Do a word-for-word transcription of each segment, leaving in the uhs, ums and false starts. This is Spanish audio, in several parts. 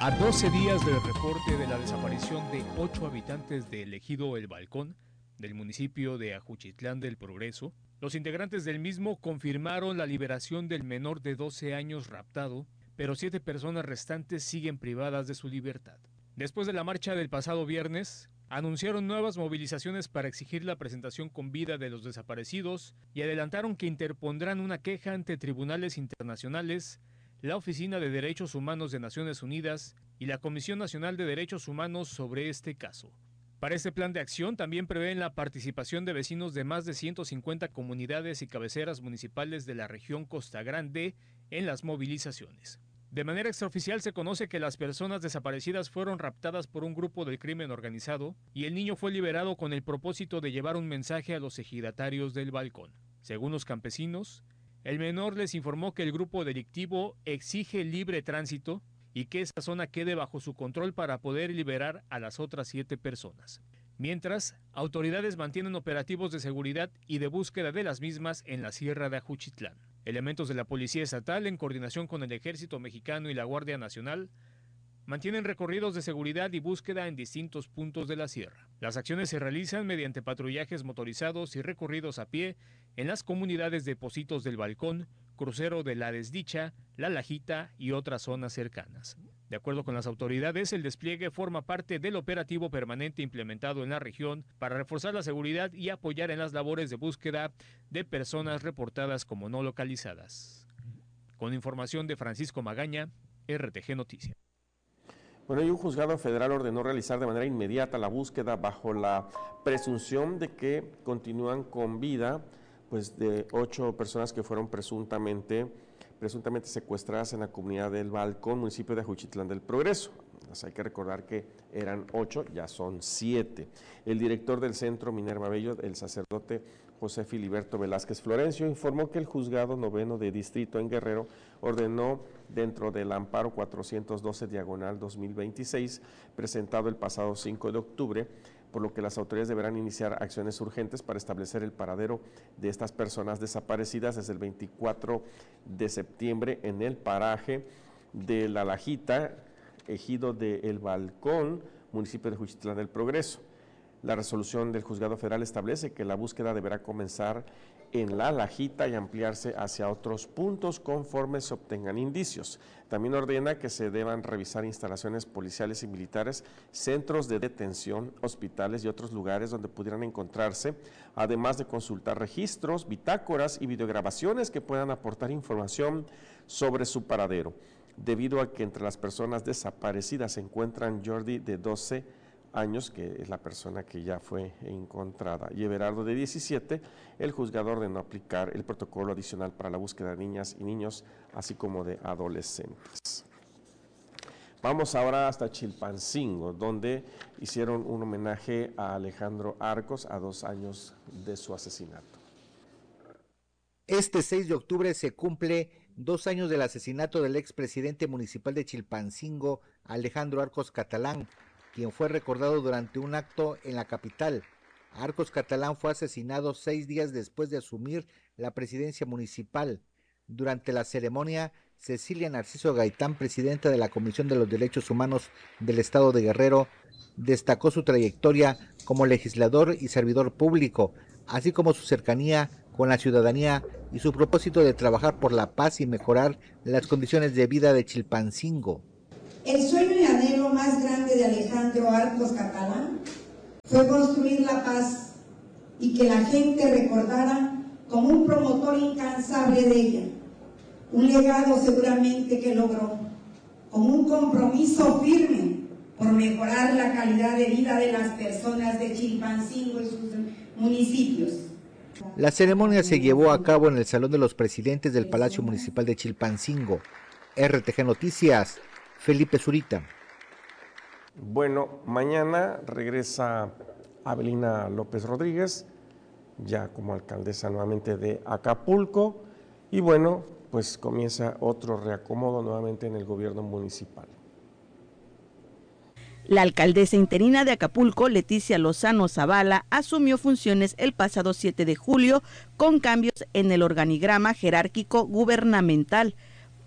A doce días del reporte de la desaparición de ocho habitantes del ejido El Balcón, del municipio de Ajuchitlán del Progreso, los integrantes del mismo confirmaron la liberación del menor de doce años raptado, pero siete personas restantes siguen privadas de su libertad. Después de la marcha del pasado viernes, anunciaron nuevas movilizaciones para exigir la presentación con vida de los desaparecidos y adelantaron que interpondrán una queja ante tribunales internacionales, la Oficina de Derechos Humanos de Naciones Unidas y la Comisión Nacional de Derechos Humanos sobre este caso. Para este plan de acción también prevén la participación de vecinos de más de ciento cincuenta comunidades y cabeceras municipales de la región Costa Grande en las movilizaciones. De manera extraoficial se conoce que las personas desaparecidas fueron raptadas por un grupo del crimen organizado y el niño fue liberado con el propósito de llevar un mensaje a los ejidatarios del Balcón. Según los campesinos, el menor les informó que el grupo delictivo exige libre tránsito y que esa zona quede bajo su control para poder liberar a las otras siete personas. Mientras, autoridades mantienen operativos de seguridad y de búsqueda de las mismas en la Sierra de Ajuchitlán. Elementos de la Policía Estatal, en coordinación con el Ejército Mexicano y la Guardia Nacional, mantienen recorridos de seguridad y búsqueda en distintos puntos de la sierra. Las acciones se realizan mediante patrullajes motorizados y recorridos a pie en las comunidades de Pocitos del Balcón, Crucero de la Desdicha, La Lajita y otras zonas cercanas. De acuerdo con las autoridades, el despliegue forma parte del operativo permanente implementado en la región para reforzar la seguridad y apoyar en las labores de búsqueda de personas reportadas como no localizadas. Con información de Francisco Magaña, R T G Noticias. Bueno, y un juzgado federal ordenó realizar de manera inmediata la búsqueda bajo la presunción de que continúan con vida, pues de ocho personas que fueron presuntamente, presuntamente secuestradas en la comunidad del Balcón, municipio de Ajuchitlán del Progreso. Pues hay que recordar que eran ocho, ya son siete. El director del Centro Minerva Bello, el sacerdote José Filiberto Velázquez Florencio, informó que el juzgado noveno de distrito en Guerrero ordenó dentro del amparo cuatrocientos doce diagonal dos mil veintiséis, presentado el pasado cinco de octubre, por lo que las autoridades deberán iniciar acciones urgentes para establecer el paradero de estas personas desaparecidas desde el veinticuatro de septiembre en el paraje de La Lajita, ejido de El Balcón, municipio de Ajuchitlán del Progreso. La resolución del juzgado federal establece que la búsqueda deberá comenzar en La Lajita y ampliarse hacia otros puntos conforme se obtengan indicios. También ordena que se deban revisar instalaciones policiales y militares, centros de detención, hospitales y otros lugares donde pudieran encontrarse, además de consultar registros, bitácoras y videograbaciones que puedan aportar información sobre su paradero. Debido a que entre las personas desaparecidas se encuentran Jordi, de doce años, que es la persona que ya fue encontrada, y Everardo, de diecisiete, el juzgado ordenó aplicar el protocolo adicional para la búsqueda de niñas y niños, así como de adolescentes. Vamos ahora hasta Chilpancingo, donde hicieron un homenaje a Alejandro Arcos a dos años de su asesinato. Este seis de octubre se cumple dos años del asesinato del expresidente municipal de Chilpancingo, Alejandro Arcos Catalán, quien fue recordado durante un acto en la capital. Arcos Catalán fue asesinado seis días después de asumir la presidencia municipal. Durante la ceremonia, Cecilia Narciso Gaitán, presidenta de la Comisión de los Derechos Humanos del Estado de Guerrero, destacó su trayectoria como legislador y servidor público, así como su cercanía con la ciudadanía y su propósito de trabajar por la paz y mejorar las condiciones de vida de Chilpancingo. El sueño y anhelo más grande de Alejandro Arcos Catalán fue construir la paz y que la gente recordara como un promotor incansable de ella, un legado seguramente que logró, con un compromiso firme por mejorar la calidad de vida de las personas de Chilpancingo y sus municipios. La ceremonia se llevó a cabo en el Salón de los Presidentes del Palacio Municipal de Chilpancingo. R T G Noticias, Felipe Zurita. Bueno, mañana regresa Abelina López Rodríguez, ya como alcaldesa nuevamente de Acapulco, y bueno, pues comienza otro reacomodo nuevamente en el gobierno municipal. La alcaldesa interina de Acapulco, Leticia Lozano Zavala, asumió funciones el pasado siete de julio con cambios en el organigrama jerárquico gubernamental.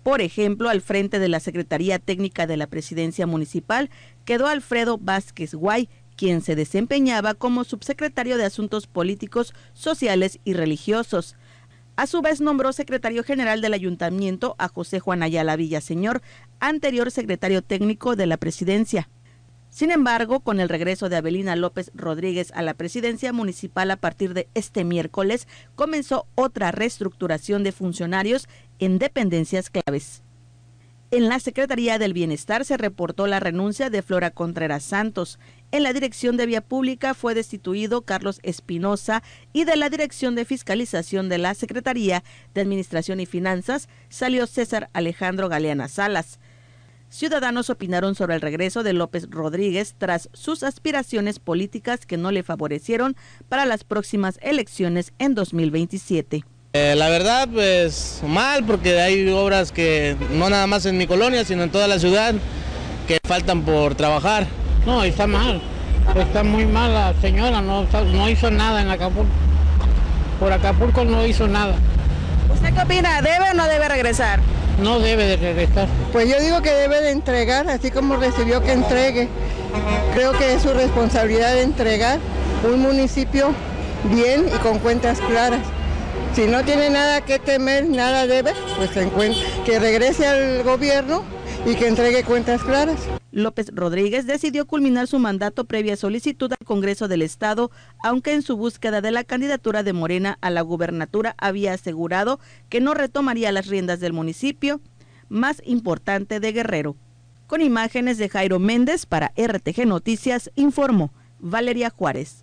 Por ejemplo, al frente de la Secretaría Técnica de la Presidencia Municipal quedó Alfredo Vázquez Guay, quien se desempeñaba como subsecretario de Asuntos Políticos, Sociales y Religiosos. A su vez nombró secretario general del Ayuntamiento a José Juan Ayala Villaseñor, anterior secretario técnico de la Presidencia. Sin embargo, con el regreso de Avelina López Rodríguez a la presidencia municipal a partir de este miércoles, comenzó otra reestructuración de funcionarios en dependencias claves. En la Secretaría del Bienestar se reportó la renuncia de Flora Contreras Santos. En la Dirección de Vía Pública fue destituido Carlos Espinosa y de la Dirección de Fiscalización de la Secretaría de Administración y Finanzas salió César Alejandro Galeana Salas. Ciudadanos opinaron sobre el regreso de López Rodríguez tras sus aspiraciones políticas que no le favorecieron para las próximas elecciones en dos mil veintisiete. Eh, la verdad, pues mal, porque hay obras que no nada más en mi colonia, sino en toda la ciudad, que faltan por trabajar. No, está mal, está muy mal la señora, no, no hizo nada en Acapulco. Por Acapulco no hizo nada. ¿Usted qué opina? ¿Debe o no debe regresar? No debe de regresar. Pues yo digo que debe de entregar, así como recibió que entregue. Creo que es su responsabilidad de entregar un municipio bien y con cuentas claras. Si no tiene nada que temer, nada debe, pues que regrese al gobierno y que entregue cuentas claras. López Rodríguez decidió culminar su mandato previa solicitud al Congreso del Estado, aunque en su búsqueda de la candidatura de Morena a la gubernatura había asegurado que no retomaría las riendas del municipio más importante de Guerrero. Con imágenes de Jairo Méndez para R T G Noticias, informó Valeria Juárez.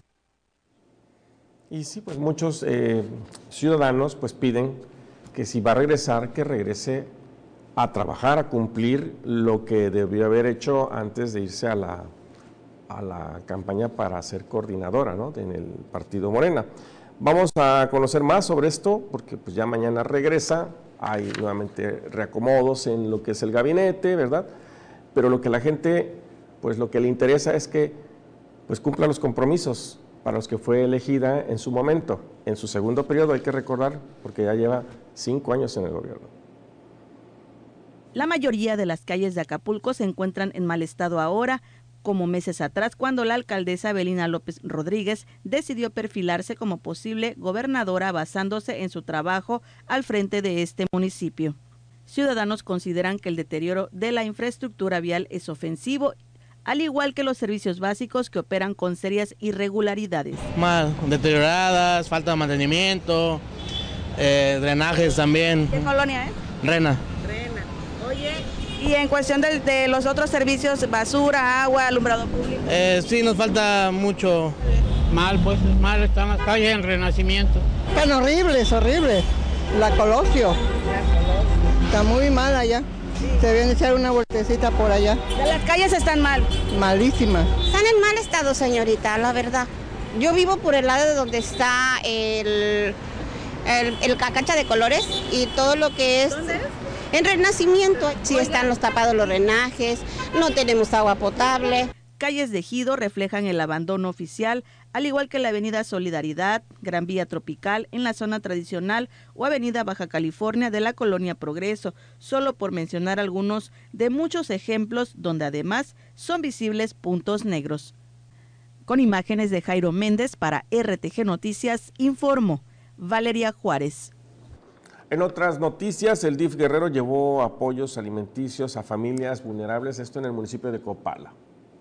Y sí, pues muchos eh, ciudadanos pues piden que si va a regresar, que regrese a trabajar, a cumplir lo que debió haber hecho antes de irse a la, a la campaña para ser coordinadora, ¿no?, en el partido Morena. Vamos a conocer más sobre esto porque pues ya mañana regresa, hay nuevamente reacomodos en lo que es el gabinete, ¿verdad? Pero lo que la gente, pues lo que le interesa es que pues cumpla los compromisos para los que fue elegida en su momento. En su segundo periodo, hay que recordar, porque ya lleva cinco años en el gobierno. La mayoría de las calles de Acapulco se encuentran en mal estado ahora, como meses atrás cuando la alcaldesa Avelina López Rodríguez decidió perfilarse como posible gobernadora basándose en su trabajo al frente de este municipio. Ciudadanos consideran que el deterioro de la infraestructura vial es ofensivo, al igual que los servicios básicos que operan con serias irregularidades. Mal, deterioradas, falta de mantenimiento, eh, drenajes también. ¿Qué colonia es? Rena. Rena. Oye, y en cuestión de, de los otros servicios, basura, agua, alumbrado público. Eh, sí, nos falta mucho. Mal, pues mal están las calles en Renacimiento. Están horribles, horribles. La Colosio. Está muy mal allá. Se deben echar una vueltecita por allá. Las calles están mal. Malísimas. Están en mal estado, señorita, la verdad. Yo vivo por el lado de donde está el, el, el cacacha de colores y todo lo que es... ¿Dónde es? En Renacimiento. Sí, están los tapados los drenajes, no tenemos agua potable. Calles de Ejido reflejan el abandono oficial, al igual que la avenida Solidaridad, Gran Vía Tropical en la zona tradicional o avenida Baja California de la colonia Progreso, solo por mencionar algunos de muchos ejemplos donde además son visibles puntos negros. Con imágenes de Jairo Méndez para R T G Noticias, informó Valeria Juárez. En otras noticias, el D I F Guerrero llevó apoyos alimenticios a familias vulnerables, esto en el municipio de Copala.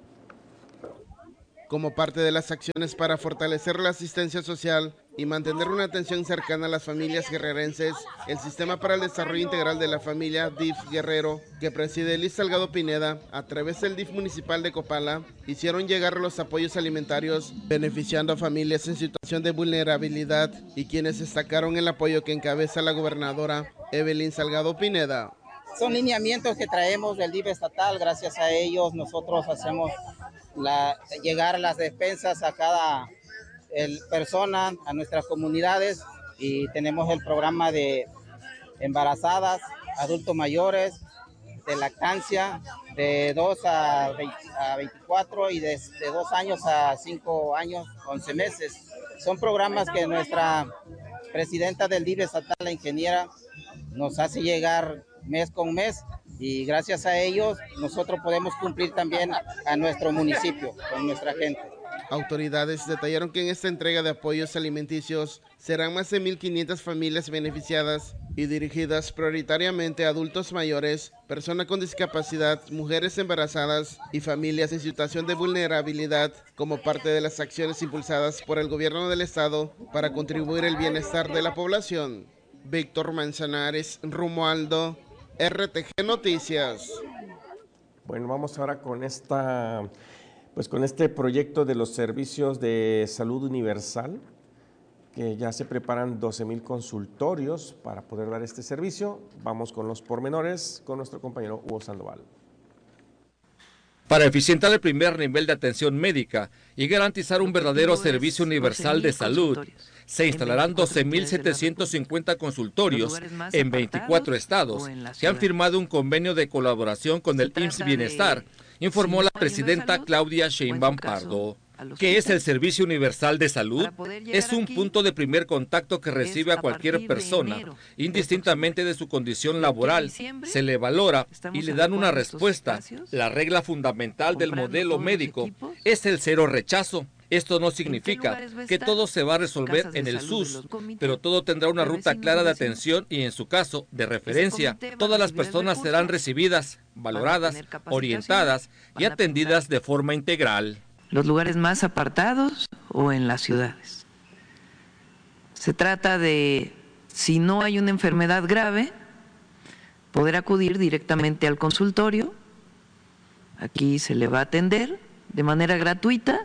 Como parte de las acciones para fortalecer la asistencia social y mantener una atención cercana a las familias guerrerenses, el Sistema para el Desarrollo Integral de la Familia D I F Guerrero, que preside Liz Salgado Pineda, a través del D I F municipal de Copala, hicieron llegar los apoyos alimentarios, beneficiando a familias en situación de vulnerabilidad y quienes destacaron el apoyo que encabeza la gobernadora Evelyn Salgado Pineda. Son lineamientos que traemos del D I F estatal, gracias a ellos nosotros hacemos la, llegar las despensas a cada el, persona, a nuestras comunidades, y tenemos el programa de embarazadas, adultos mayores, de lactancia, de dos a veinticuatro y de, de dos años a cinco años, once meses. Son programas que nuestra presidenta del D I F estatal, la ingeniera, nos hace llegar mes con mes, y gracias a ellos nosotros podemos cumplir también a nuestro municipio, con nuestra gente. Autoridades detallaron que en esta entrega de apoyos alimenticios serán más de mil quinientas familias beneficiadas y dirigidas prioritariamente a adultos mayores, personas con discapacidad, mujeres embarazadas y familias en situación de vulnerabilidad, como parte de las acciones impulsadas por el gobierno del estado para contribuir al bienestar de la población. Víctor Manzanares, Romualdo, R T G Noticias. Bueno, vamos ahora con esta... Pues con este proyecto de los servicios de salud universal, que ya se preparan doce mil consultorios para poder dar este servicio. Vamos con los pormenores con nuestro compañero Hugo Sandoval. Para eficientar el primer nivel de atención médica y garantizar un verdadero servicio universal de salud, se instalarán doce mil setecientos cincuenta consultorios en veinticuatro estados que han firmado un convenio de colaboración con el I M S S Bienestar, informó la presidenta Claudia Sheinbaum Pardo. ¿Qué es el Servicio Universal de Salud? Es un punto de primer contacto que recibe a cualquier persona, indistintamente de su condición laboral. Se le valora y le dan una respuesta. La regla fundamental del modelo médico es el cero rechazo. Esto no significa que todo se va a resolver en el S U S, pero todo tendrá una ruta clara de atención y, en su caso, de referencia. Todas las personas serán recibidas, valoradas, orientadas y atendidas de forma integral. Los lugares más apartados o en las ciudades. Se trata de, si no hay una enfermedad grave, poder acudir directamente al consultorio. Aquí se le va a atender de manera gratuita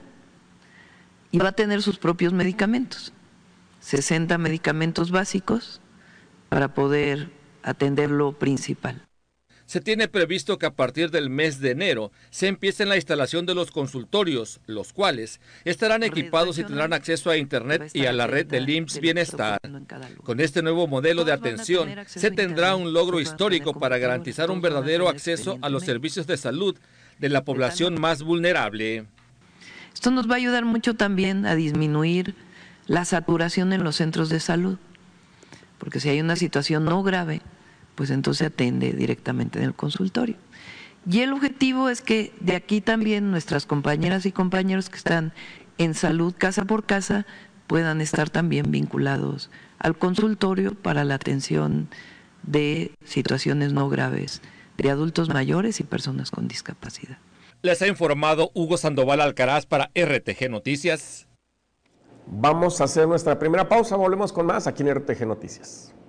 y va a tener sus propios medicamentos, sesenta medicamentos básicos para poder atender lo principal. Se tiene previsto que a partir del mes de enero se empiece la instalación de los consultorios, los cuales estarán equipados y tendrán acceso a Internet y a la red del I M S S Bienestar. Con este nuevo modelo de atención se tendrá un logro histórico para garantizar un verdadero acceso a los servicios de salud de la población más vulnerable. Esto nos va a ayudar mucho también a disminuir la saturación en los centros de salud, porque si hay una situación no grave, pues entonces atiende directamente en el consultorio. Y el objetivo es que de aquí también nuestras compañeras y compañeros que están en salud casa por casa puedan estar también vinculados al consultorio para la atención de situaciones no graves de adultos mayores y personas con discapacidad. Les ha informado Hugo Sandoval Alcaraz para R T G Noticias. Vamos a hacer nuestra primera pausa, volvemos con más aquí en R T G Noticias.